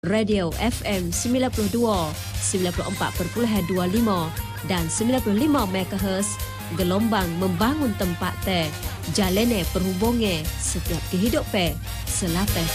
Radio FM 92, 94.25 dan 95 MHz gelombang membangun tempat teh, jalane perhubungan setiap kehidupan selapeh